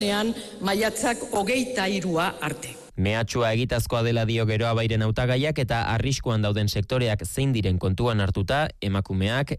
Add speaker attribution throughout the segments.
Speaker 1: Maiatzak 23 arte.
Speaker 2: Mehatxua egitazkoa dela dio Geroa Bairen hautagaiak eta arriskuan dauden sektoreak zein diren kontuan hartuta, emakumeak,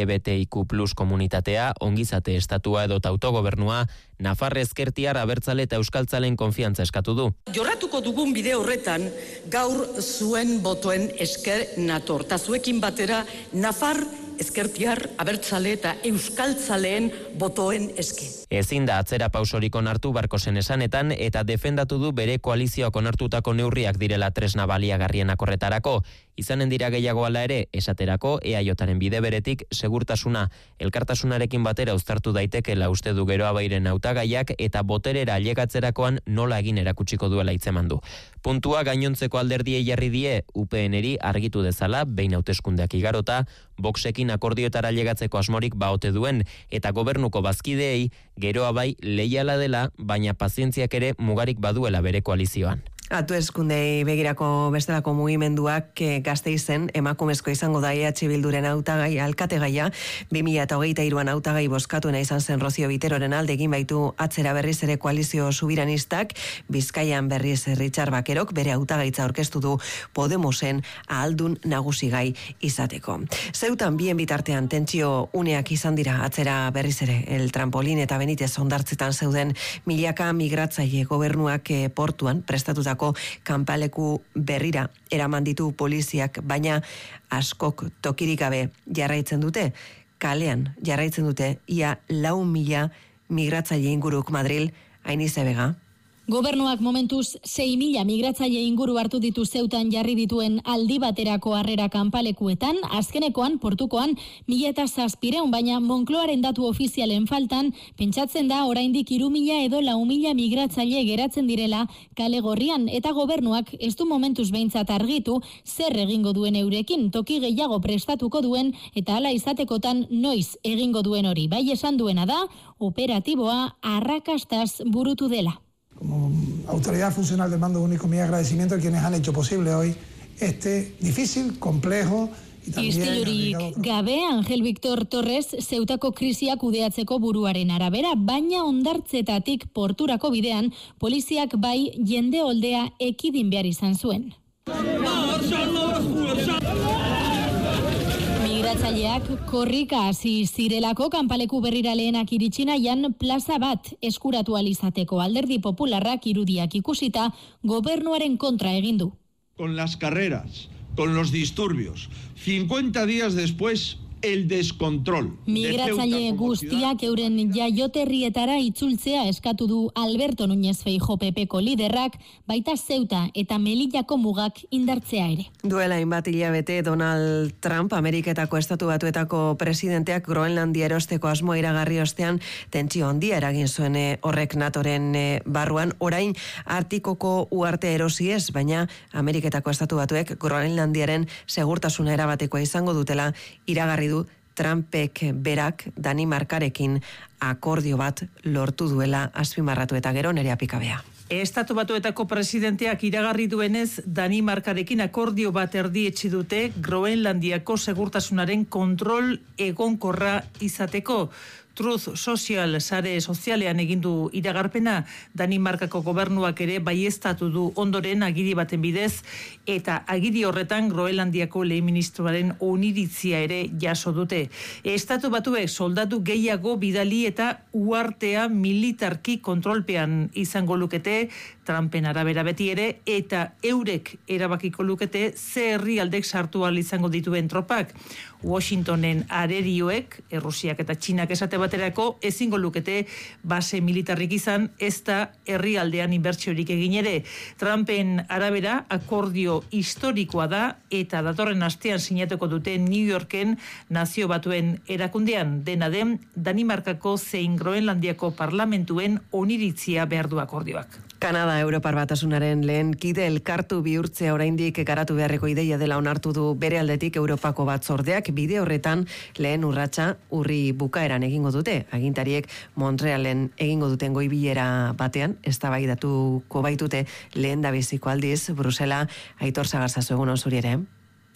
Speaker 2: LGBTIQ+ komunitatea, ongizate estatua edo autogobernua, Nafar ezkertiar abertzale eta euskaltzalen konfiantza eskatu du.
Speaker 1: Jorratuko dugun bide horretan, gaur zuen botoen esker nator. Ta zuekin batera, Nafar ezkertiar abertzale eta euskaltzaleen botoen eske.
Speaker 2: Ezin da atzera pausorik onartu Barkosen esanetan eta defendatu du bere koalizioak onartutako neurriak direla tresna baliagarrienak horretarako. Izanen dira gehiago ala ere, esaterako EAJaren bide beretik segurtasuna elkartasunarekin batera uztartu daitekeela uste du Geroa Bairen hautagaiak eta boterera ailegatzerakoan nola egin erakutsiko duela hitzeman du. Puntua gainontzeko alderdiei jarri die UPNri argitu dezala behin hauteskundeak igarota, Voxekin akordioetara ailegatzeko asmorik baote duen eta gobernuko bazkideei Geroa Bai leiala dela, baina pazientziak ere mugarik baduela bere koalizioan.
Speaker 3: Hauteskundei begirako bestelako mugimenduak Gasteizen emakumezko izango da EH Bilduren hautagai alkategaia 2023an hautagai bozkatuena izan zen Rozio Biteroren alde egin baitu atzera berriz ere koalizio subiranistak, Bizkaian berriz Richard Bakerok bere hautagaitza aurkeztu du Podemosen ahaldun nagusigai izateko. Zeutan bien bitartean tentsio uneak izan dira atzera berriz ere El Trampolín eta Benitez hondartzetan zeuden milaka migratzaile gobernuak portuan prestatutako kanpaleku berrira eraman ditu poliziak, baina askok tokirik gabe jarraitzen dute, kalean jarraitzen dute ia 4.000 migratzaile inguruk Madril. Ainize Bega.
Speaker 4: Gobernuak momentuz 6.000 migratzaile inguru hartu ditu Zeutan jarri dituen aldi baterako harrera kanpalekuetan, azkenekoan portukoan 1.700, baina Moncloaren datu ofizialen faltan, pentsatzen da oraindik 3.000 edo 4.000 migratzaile geratzen direla kale gorrian, eta gobernuak ez du momentuz behintzat argitu zer egingo duen eurekin, toki gehiago prestatuko duen eta hala izatekotan noiz egingo duen hori. Bai esan duena da, operatiboa arrakastaz burutu dela.
Speaker 5: Como autoridad funcional del Mando Único, mi agradecimiento a quienes han hecho posible hoy este difícil, complejo y también...
Speaker 4: Istilurik gabe, Angel Victor Torres Zeutako krisia kudeatzeko buruaren arabera, baina hondartzetatik porturako bidean, poliziak bai jende oldea ekidin behar izan zuen. Migratzaileak korrika hasi zirelako kanpaleku berrira lehenak iritsi nahian plaza bat eskuratu alizateko. Alderdi Popularrak irudiak ikusita gobernuaren kontra egin du.
Speaker 6: Con las carreras, con los disturbios, 50 días después el descontrol.
Speaker 4: Migratzaile guztiak euren jaioterrietara itzultzea eskatu du Alberto Núñez Feijóo PPko liderrak, baita Ceuta eta Melillako mugak indartzea ere.
Speaker 3: Duela hainbat hilabete Donald Trump, Ameriketako Estatu Batuetako presidenteak Groenlandia erosteko asmoa iragarri ostean tentsio handia eragin zuen horrek NATOren barruan. Orain Artikoko uhartea erosi ez, baina Ameriketako Estatu Batuek Groenlandiaren segurtasuna erabatekoa izango dutela iragarri du Trumpek berak Danimarkarekin akordio bat lortu duela azpimarratu eta gero Nerea Pikabea.
Speaker 7: Estatu Batuetako presidenteak iragarri duenez, Danimarkarekin akordio bat erdietsi dute Groenlandiako segurtasunaren kontrol egonkorra izateko. Truth Social sare sozialean egindu iragarpena, Danimarkako gobernuak ere baieztatu du ondoren agiri baten bidez, eta agiri horretan Groenlandiako lehen ministroaren oniritzia ere jaso dute. Estatu Batuek soldatu gehiago bidali eta uhartea militarki kontrolpean izango lukete, Trumpen arabera beti ere, eta eurek erabakiko lukete ze herrialdek sartu ahal izango dituen tropak. Washingtonen arerioek, Errusiak eta Txinak esate baterako, ezingo lukete base militarrik izan, ez da herrialdean inbertsiorik egin ere. Trumpen arabera akordio historikoa da, eta datorren astean sinatuko dute New Yorken Nazio Batuen erakundean, dena den Danimarkako zein Groenlandiako parlamentuen oniritzia behar du akordioak.
Speaker 3: Kanada Europar Batasunaren lehen kide elkartu bihurtzea oraindik garatu beharreko ideia dela onartu du bere aldetik Europako Batzordeak. Bide horretan lehen urratsa urri bukaeran egingo dute. Agintariek Montrealen egingo duten goi-bilera batean eztabaidatuko baitute lehendabiziko aldiz Brusela. Aitor Sagarzazu, egun on zuri ere.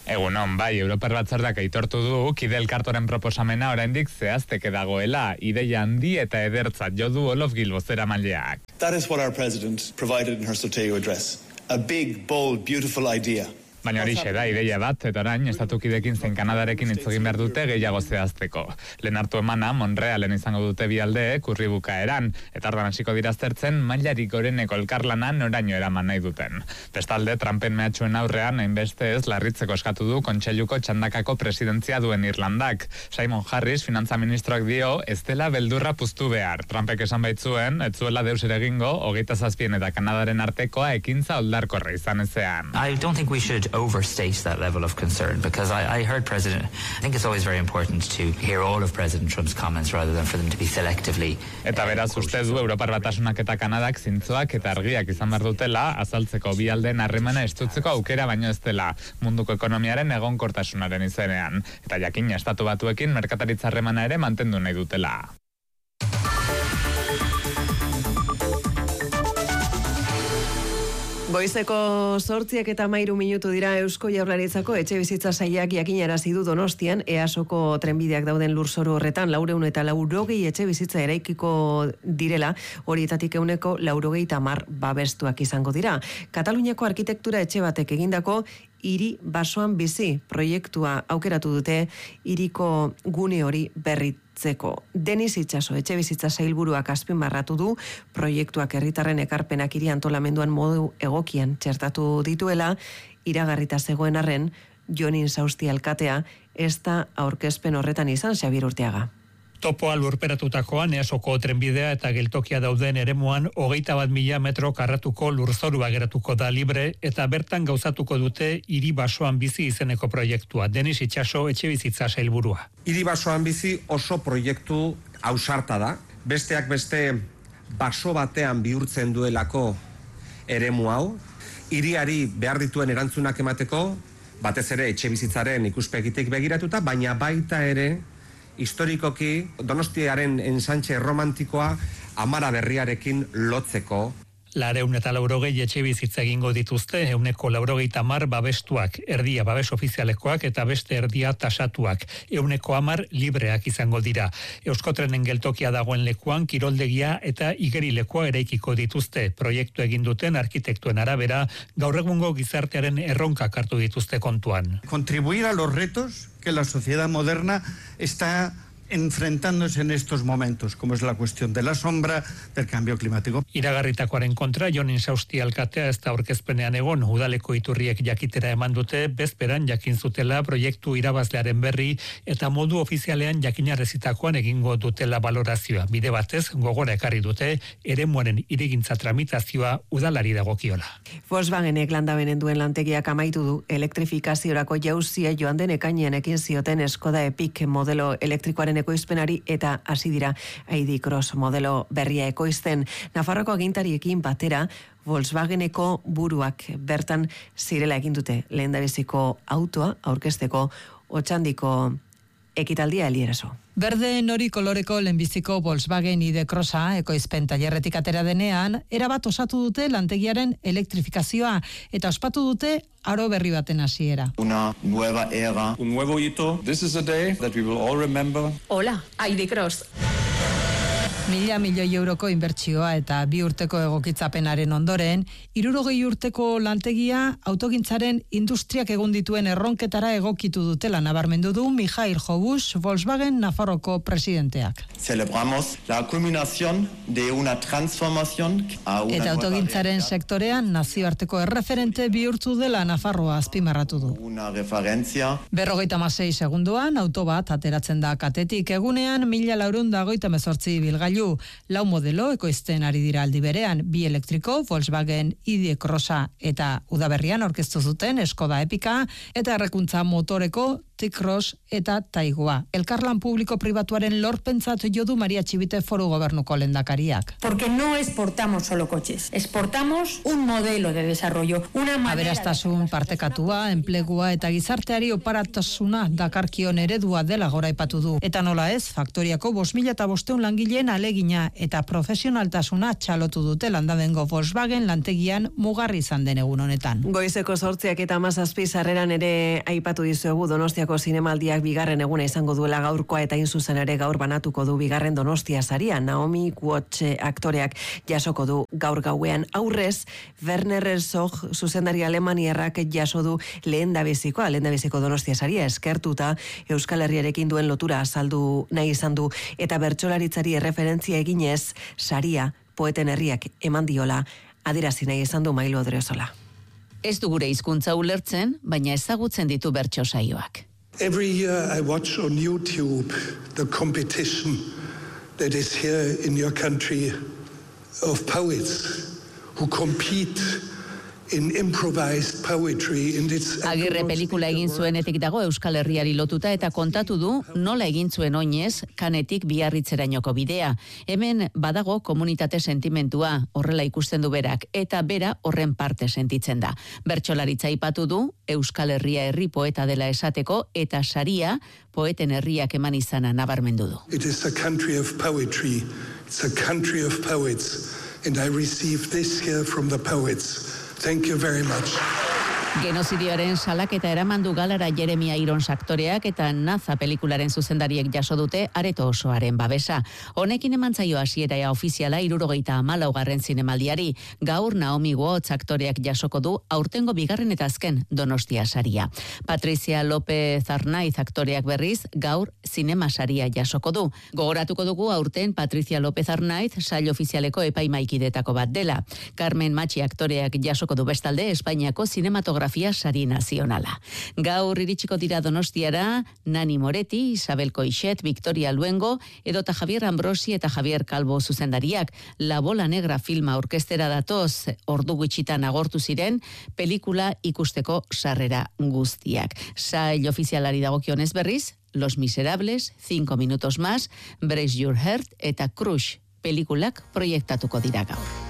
Speaker 8: Egunon, bai, Europar Batzordeak aitortu du kide elkartoren proposamena oraindik zehazteke dagoela, ideia handi eta edertzat jo du Olof Gil bozeramaileak.
Speaker 9: That is what our president provided in her Sorteo address. A big, bold, beautiful idea.
Speaker 8: Baina horixe da, ideia bat, eta orain, estatukidekin zein Kanadarekin hitz egin behar dute gehiago zehazteko. Lehen hartu emana, Montrealen izango dute bi aldeek urri bukaeran, eta ordan hasiko dira aztertzen mailarik goreneko elkarlana noraino eraman nahi duten. Bestalde, Trumpen mehatxuen aurrean, hainbeste ez larritzeko eskatu du Kontseiluko txandakako presidentzia duen Irlandak. Simon Harris, finantza ministroak dio, ez dela beldurra puztu behar. Trumpek esan baitzuen, ez zuela deus ere egingo, 27 eta Kanadaren artekoa ekintza oldarkorra izan ezean.
Speaker 10: I don't think we should overstate that level of concern because I heard President, I think it's always very important to hear all of President Trump's comments rather than for them to be selectively.
Speaker 8: Eta beraz uste du Europar Batasunak eta Kanadak zintzoak eta argiak izan behar dutela azaltzeko bi aldeen harremana estutzeko aukera baino ez dela munduko ekonomiaren egonkortasunaren izenean. Eta jakina estatu batuekin merkataritza harremana ere mantendu nahi dutela.
Speaker 3: Goizeko 8:13 dira Eusko Jaurlaritzako etxebizitza sailak jakinarazi du Donostian EASoko trenbideak dauden lurzoru horretan 480 etxebizitza eraikiko direla, horietatik 180 babestuak izango dira. Kataluniako arkitektura etxe batek egindako hiri basoan bizi proiektua aukeratu dute hiriko gune hori berritzeko. Denis Itxaso etxebizitza sailburuak azpimarratu du proiektuak herritarren ekarpenak hiri antolamenduan modu egokian txertatu dituela, iragarrita zegoen arren Jonin Sausti alkatea ez da aurkezpen horretan izan Xabier Urteaga.
Speaker 11: Topoa lurperatutakoan EASoko trenbidea eta geltokia dauden eremuan 21.000 metro karratuko lurzorua geratuko da libre eta bertan gauzatuko dute hiri basoan bizi izeneko proiektua. Denis Itxaso etxebizitza sailburua.
Speaker 12: Hiri basoan bizi oso proiektu ausarta da. Besteak beste baso batean bihurtzen duelako eremu hau. Hiriari behar dituen erantzunak emateko, batez ere etxebizitzaren ikuspegitik begiratuta, baina baita ere historikoki Donostiaren ensanche romantikoa Amara berriarekin lotzeko.
Speaker 11: 480 etxebizitza egingo dituzte, 180 babestuak, erdia babes ofizialekoak eta beste erdia tasatuak, 110 libreak izango dira. Euskotrenen geltokia dagoen lekuan kiroldegia eta igerilekoa eraikiko dituzte. Proiektu egin duten arkitektuen arabera, gaur egungo gizartearen erronkak hartu dituzte kontuan.
Speaker 13: Contribuir a los retos que la sociedad moderna está enfrentándose en estos momentos, como es la cuestión de la sombra, del cambio climático.
Speaker 11: Iragarritakoaren kontra, Jonin Sausti alkatea ez da aurkezpenean egon, udaleko iturriek jakitera eman dute, bezperan jakin zutela proiektu irabazlearen berri eta modu ofizialean jakinarrezitakoan egingo dutela balorazioa. Bide batez, gogora ekarri dute, eremuaren irigintza tramitazioa udalari dagokiola.
Speaker 3: Volkswagenek landabenen duen lantegiak amaitu du elektrifikaziorako jauzia joan den ekainean ekin zioten Skoda Epic modelo elektrikoaren ekoizpenari eta hasi dira ID Cross modelo berria ekoizten. Nafarroko agintariekin batera Volkswageneko buruak bertan zirela egin dute lehendabiziko autoa aurkezteko Otxandiko ekitaldia Elieraso.
Speaker 14: Berde nori koloreko lehenbiziko Volkswagen ID Crossa ekoizpen tailerretik atera denean, erabat osatu dute lantegiaren elektrifikazioa eta ospatu dute aro berri baten hasiera.
Speaker 15: Una nueva era, un nuevo hito. This is a day that we will all remember.
Speaker 16: Hola, ID Cross.
Speaker 14: 1.000 milioi euroko inbertsioa eta 2 urteko egokitzapenaren ondoren, 60 urteko lantegia autogintzaren industriak egun dituen erronketara egokitu dutela nabarmendu du Mijail Jobus, Volkswagen Nafarroko presidenteak.
Speaker 15: Celebramos la culminación de una transformación a una
Speaker 14: eta autogintzaren sektorean nazioarteko erreferente bihurtu dela Nafarroa azpimarratu du.
Speaker 15: Una referencia.
Speaker 14: 56 segundoan auto bat ateratzen da katetik, egunean 1.428 bilgailu. 4 modelo ekoizten ari dira aldi berean, 2 elektriko, Volkswagen ID Crossa eta udaberrian aurkeztu zuten Skoda Epica eta errekuntza motoreko Tikros eta Taigua. Elkarlan publiko-pribatuaren lorpentzat jo du Maria Txibite Foru Gobernuko lehendakariak.
Speaker 16: Porque no exportamos solo coches, exportamos un modelo de desarrollo, una manera...
Speaker 14: Aberastasun partekatua, enplegua eta gizarteari oparatasuna dakarkion eredua dela gora aipatu du. Eta nola ez, faktoriako 5.500 langileen alegina eta profesionaltasuna txalotu dute landabengo Volkswagen lantegian mugarri izan den egun honetan.
Speaker 3: Goizeko 8 eta 17 sarreran ere aipatu dizuegu Donostiako zinemaldiak bigarren eguna izango duela gaurkoa eta zuzen ere gaur banatuko du bigarren Donostia saria. Naomi Watts aktoreak jasoko du gaur gauean. Aurrez, Werner Herzog zuzendari alemaniarrak jaso du lehendabiziko Donostia saria eskertuta Euskal Herriarekin duen lotura azaldu nahi izan du eta bertsolaritzari erreferentzia eginez saria poeten herriak eman diola adierazi nahi izan du Mailo Odriozola.
Speaker 17: Ez du gure hizkuntza ulertzen, baina ezagutzen ditu bertso saioak.
Speaker 18: Every year I watch on YouTube the competition that is here in your country of poets who compete in improvised poetry in its...
Speaker 17: Agirre pelikula egin zuenetik dago Euskal Herriari lotuta eta kontatu du nola egin zuen oinez Kanetik Biarritzerainoko bidea. Hemen badago komunitate sentimentua, horrela ikusten du berak, eta bera horren parte sentitzen da. Bertsolaritza aipatu du Euskal Herria herri poeta dela esateko eta saria poeten herriak eman izana nabarmendu du.
Speaker 18: It is a country of poetry, it's a country of poets, and I receive this here from the poets. Thank you very much.
Speaker 17: Genozidioaren salaketa eramandu galara Jeremia Irons aktoreak eta Naza pelikularen zuzendariek jaso dute areto osoaren babesa. Honekin emantzaio hasiera ofiziala 74. zinemaldiari. Gaur Naomi Watts aktoreak jasoko du aurtengo bigarren eta azken Donostia saria. Patricia López Arnaiz aktoreak berriz gaur zinema saria jasoko du. Gogoratuko dugu aurten Patricia López Arnaiz sail ofizialeko epaimaikidetako bat dela. Carmen Machi aktoreak jasoko du bestalde Espainiako zinematografia sari nazionala. Gaur iritsiko dira Donostiara Nani Moretti, Isabel Coixet, Victoria Luengo, edota Javier Ambrosi eta Javier Calvo zuzendariak. La Bola Negra filma orkestera datoz, ordu gutxitan agortu ziren, pelikula ikusteko sarrera guztiak. Sail ofizialari dagokionez berriz, Los Miserables, 5 minutos más, Brace Your Heart eta Crush pelikulak proiektatuko dira gaur.